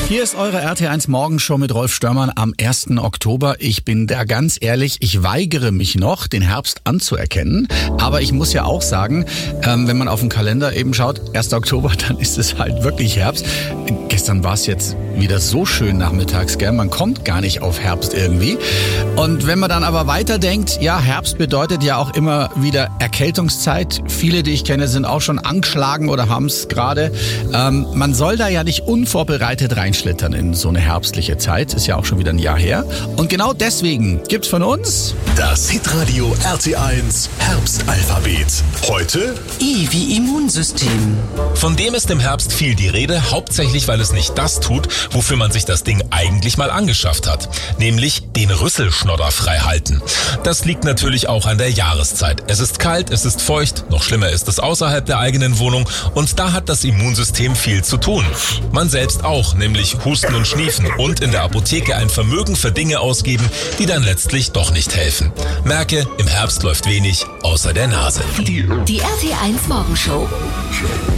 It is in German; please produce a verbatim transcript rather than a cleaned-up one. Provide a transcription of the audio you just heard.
Hier ist eure R T eins Morgenshow mit Rolf Störmann am ersten Oktober. Ich bin da ganz ehrlich, ich weigere mich noch, den Herbst anzuerkennen. Aber ich muss ja auch sagen, ähm, wenn man auf den Kalender eben schaut, ersten Oktober, dann ist es halt wirklich Herbst. Gestern war es jetzt wieder so schön nachmittags, gell? Man kommt gar nicht auf Herbst irgendwie. Und wenn man dann aber weiterdenkt, ja, Herbst bedeutet ja auch immer wieder Erkältungszeit. Viele, die ich kenne, sind auch schon angeschlagen oder haben es gerade. Ähm, man soll da ja nicht unvorbereitet reinschlittern in so eine herbstliche Zeit. Ist ja auch schon wieder ein Jahr her. Und genau deswegen gibt's von uns das Hitradio R T eins Herbstalphabet. Heute I wie Immunsystem. Von dem ist im Herbst viel die Rede, hauptsächlich weil es nicht das tut, wofür man sich das Ding eigentlich mal angeschafft hat. Nämlich den Rüsselschnodder frei halten. Das liegt natürlich auch an der Jahreszeit. Es ist kalt, es ist feucht, noch schlimmer ist es außerhalb der eigenen Wohnung und da hat das Immunsystem viel zu tun. Man selbst auch, nämlich husten und schniefen und in der Apotheke ein Vermögen für Dinge ausgeben, die dann letztlich doch nicht helfen. Merke, im Herbst läuft wenig außer der Nase. Die R T eins Morgenshow.